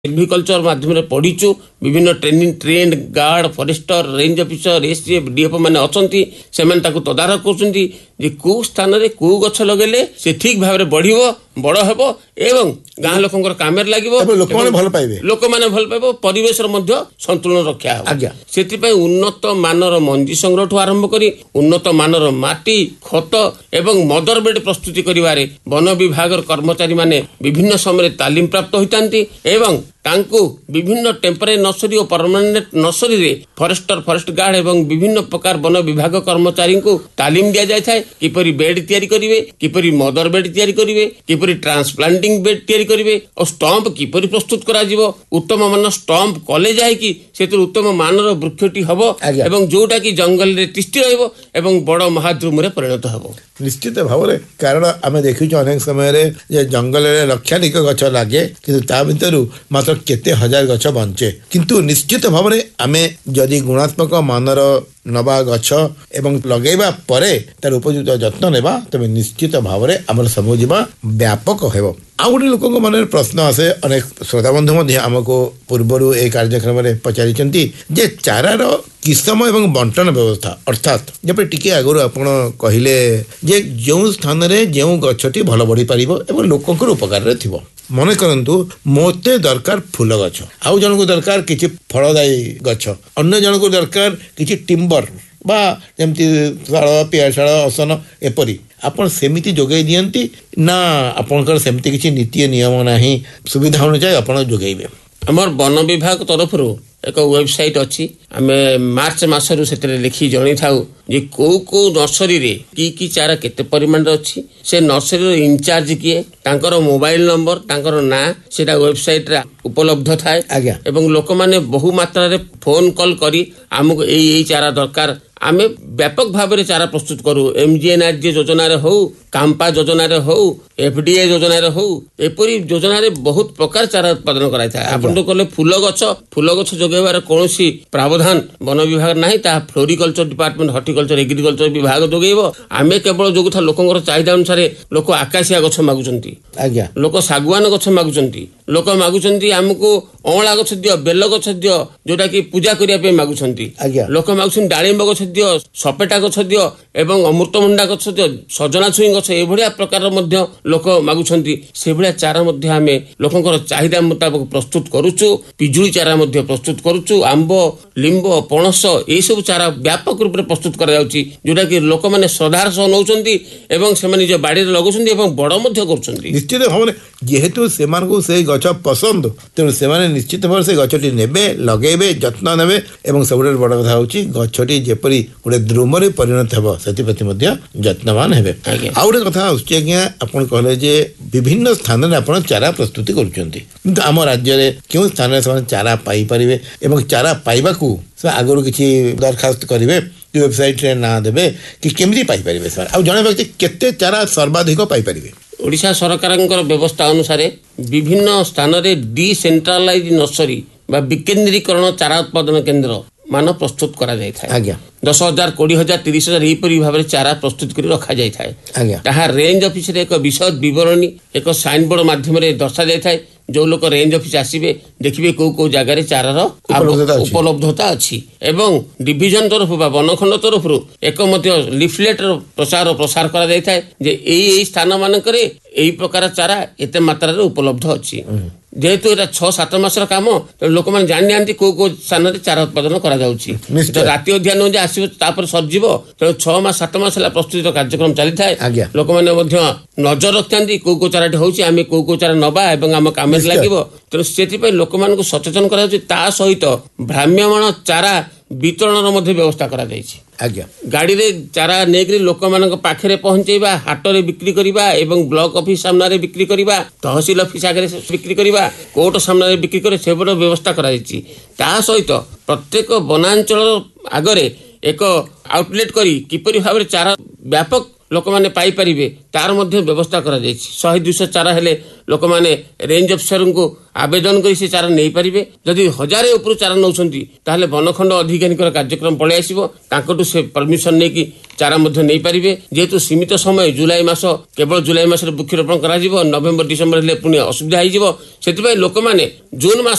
Silviculture माध्यम पढ़ीचु विभिन्न training trend guard forester range officer SDF DF मैंने अच्छी से तदारख कर कौ स्थान में कौ गछ लगे से ठीक भाव बढ़िबो बड़ हेबो एवं गाँ लोकंकर कामेर लागिबो लोक माने भल पाइबो परिवेश संतुलन रक्षा हेबो सेति उन्नत मानर मंजी संग्रह ठू आरंभ करी उन्नत मानर माटी खत एवं मदर बेड प्रस्तुति करिवारे वन विभाग कर्मचारी माने विभिन्न समय तालीम प्राप्त होइतांती एवं तांकु विभिन्न टेम्परेरी नर्सरी और परमानेंट नर्सरी रे फॉरेस्ट गार्ड एवं विभिन्न प्रकार वन विभाग कर्मचारी को तालीम दिया जाए किपरि बेड तैयारी करिवे किपरि मदर बेड तैयारी करिवे किपरि ट्रांसप्लांटिंग बेड तैयारी करिवे और स्टंप किपरि प्रस्तुत करा जिवो उत्तम मान स्टंप कले जाय कि सेतु उत्तम मानर वृक्षटी हबो एवं जोटा कि जंगल रे तिष्ठि रहइबो एवं बड़ महाद्रुम रे परिणत हबो निश्चित भाव में कारण आम देखु अनेक समय जंगल में लक्षाधिक गछ लगे किंतु ता भितर मात्र केते हजार गछ बंचे किंतु निश्चित भाव में आम जदि गुणात्मक मानर नवा गछ एवं लगेबा परे तार उपयुक्त जत्न नेबा तबे निश्चित भाव में आमर सब जीवा व्यापक हेबो। आ गोटे लोक मन प्रश्न आसे अनेक श्रोता बंधु आमको पूर्वर ए कार्यक्रम में पचारि जे चारार किसम एवं बंटन व्यवस्था अर्थात जब टिके आगु आपण कहले जे जो स्थान रे जो गछटी भल बढ़ी पारिबो एवं लोकंकर उपकार रे थिबो मन करंतु मोते दरकार फूल गछ आउ जन को दरकार किछि फलदायी गछ अन्य जन को दरकार किछि टिम्बर बा जेमती शाल पियाशाल असन एपरी आपण सेमिति जोगाई दियंती ना आपनकर सेमिति किछि नीति नियम नाही सुविधा अनुसार आपण जोगाइबे। हमर वन विभाग तरफ एक वेबसाइट अच्छी आम मार्च मसरू से लिखी जन थाऊ जे कौ कौ नर्सरी रे की चारा केते परिमाण अच्छी से नर्सरी इंचार्ज किए तांकर मोबाइल नंबर तांकर ना सेटा वेबसाइट रे उपलब्ध थाए एवं लोक माने बहु मात्रा रे फोन कॉल करी हमको एई चारा दरकार आमे व्यापक भाव में चारा प्रस्तुत करू एमजीएनआरजी योजना रे हो कांपा योजना रे हो एफडीए योजना रे हो एपरी योजना रे बहुत प्रकार चारा उत्पादन कराई था आपण तो कहले फूल गछ जोगेबार कोनोसी प्रावधान वन विभाग नाही ता फ्लोरिकल्चर डिपार्टमेंट हॉर्टिकल्चर एग्रीकल्चर विभाग जोगेबो आमे केवल जोगुथा लोकंकर चाहिदा अनुसार लोक आकाशिया गछ मागुचंती लोक सागवान गछ मागुचंती लोक मागुचंती हमको अँला गछ दियो बेल गछ दियो जोटा कि पूजा करिया पे मागुचंती लोक मागुचंती डाळिंब गछ दियो सपेटा गछ दियो एवं अमृतभंडा गछ दियो सजना छुई गछ ए भलिया प्रकार मध्य लोक मागुछंती से भलिया चारा मध्य आमे लोकंकर चाहिदा मुताबिक प्रस्तुत करूछु पिजुली चारा मध्य प्रस्तुत करूछु आंब लिंब पणस ए सब चारा व्यापक रूप में प्रस्तुत करा जाउची जोटा कि लोक माने श्रद्धार सह नउचंती एवं से माने जे बाड़ी रे लगुछंती एवं बड़ मध्य करूछंती निश्चित भाव जेहेतु से मानको से गछ पसंद तेणु से माने निश्चित भाव से गछटी नेबे लगेबे जत्न नेबे एवं सबुठ बड़ कथा होची गछटी जेपरी गोटे द्रुम रे परिणत हेबो सेति मध्य जत्नवान हेबे। आ गोटे कथा आउची आज्ञा आपण कहले जे विभिन्न स्थान रे आपण चारा प्रस्तुति करूछंती किंतु आम राज्य रे केउ स्थान रे से चारा पाई परिबे एवं चारा पाइबाकू से आगुरु किछि दरखास्त करिवे वेबसाइट रे ना देबे कि केमिति पाई परिबे सर आ जने व्यक्ति केते चारा सर्वाधिक पाई परिबे। ओडिशा सरकारक व्यवस्था अनुसार विभिन्न स्थान रे डिसेंट्रलाइज नर्सरी बा विकेंद्रीकरण चारा उत्पादन केंद्र मान प्रस्तुत करा जाय थाए 10,000 20,000 30,000 एपरी भाव में चारा प्रस्तुत कर रखा जाय थाए ताहा रेंज ऑफिस रे एक विशद विवरणी एक साइन बोर्ड माध्यम रे दर्शा जाय थाए जो लोक रेंज ऑफिस आसीबे देखिबे को जगह रे चारार उपलब्धता अछि एवं डिवीजन तरफ बा वनखंड तरफ एक मध्य लिफलेट प्रसार करा जाय थाए जे एई स्थान मानकरे एई प्रकार चारा एते मात्रा रे उपलब्ध अछि जेहेतु एटा 6-7 मासर काम लोक माने जानि नांती को स्थान रे चारा उत्पादन करा जाउछि राति अध्ययन जे आसीबो तापर सरजिबो त 6 मास 7 मास हला प्रस्तुति कार्यक्रम चली थाए लोक माने मध्य नजर रखतांती को चाराटी होउछि आमे को चारा नबा एवं हम काम लागिबो त सेति पे लोक मानको सचेतन करा जाउछि ता सहित भ्राम्यमाण चारा वितरण मध्य व्यवस्था करा जाइछि गाड़ी रे चारा नेकरी लोक मानक पाखरे पहुंचेबा हाट रे बिक्री करिबा एवं ब्लॉक ऑफिस सामने रे बिक्री करिबा तहसील ऑफिस आगे बिक्री करिबा कोर्ट सामने रे बिक्री करे से बड़ व्यवस्था करा जाइछि ता सहित प्रत्येक वनांचल आगरे एक आउटलेट करी किपरि भाबरे चारा व्यापक लोक माने पाई परिबे तार मध्य व्यवस्था करा जाइछि 100-200 चारा हेले लोक माने रेंज अफसर को आवेदन करी से चारा नहीं पारिबे जदि 1000 ऊपर चारा नौछंती ताहले वनखंड अधिकारीकर कार्यक्रम पळे आसीबो तांकटू से परमिशन नै कि चारा मध्य नहीं पारिबे जेहेतु सीमित समय जुलाई मास केवल जुलाई मास रे वृक्षरोपण करा जिवो नवेम्बर डिसेम्बर हेले पुनी असुविधा होई जिवो सेति पय लोक माने जून मास